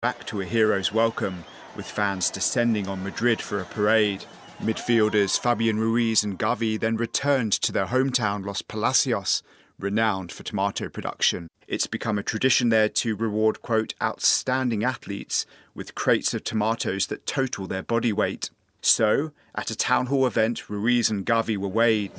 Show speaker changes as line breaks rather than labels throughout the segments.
back to a hero's welcome, with fans descending on Madrid for a parade. Midfielders Fabian Ruiz and Gavi then returned to their hometown Los Palacios, renowned for tomato production. It's become a tradition there to reward, quote, outstanding athletes with crates of tomatoes that total their body weight. So, at a town hall event, Ruiz and Gavi were weighed,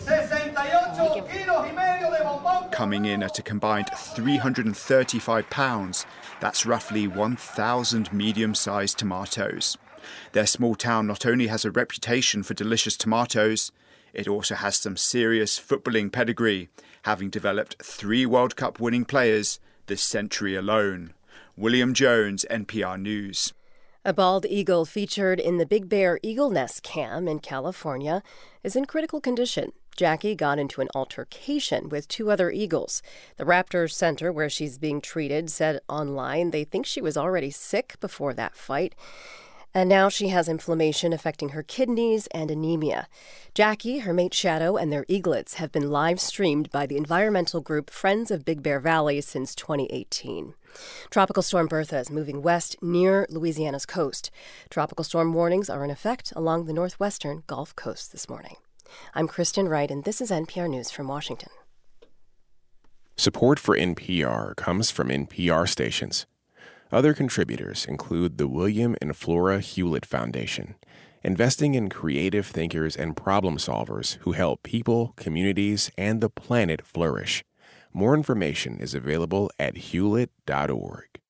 coming in at a combined 335 pounds. That's roughly 1,000 medium-sized tomatoes. Their small town not only has a reputation for delicious tomatoes, it also has some serious footballing pedigree, having developed 3 World Cup winning players this century alone. William Jones, NPR News.
A bald eagle featured in the Big Bear Eagle Nest Cam in California is in critical condition. Jackie got into an altercation with 2 other eagles. The Raptor Center, where she's being treated, said online they think she was already sick before that fight. And now she has inflammation affecting her kidneys and anemia. Jackie, her mate Shadow, and their eaglets have been live streamed by the environmental group Friends of Big Bear Valley since 2018. Tropical storm Bertha is moving west near Louisiana's coast. Tropical storm warnings are in effect along the northwestern Gulf Coast this morning. I'm Kristen Wright, and this is NPR News from Washington.
Support for NPR comes from NPR stations. Other contributors include the William and Flora Hewlett Foundation, investing in creative thinkers and problem solvers who help people, communities, and the planet flourish. More information is available at hewlett.org.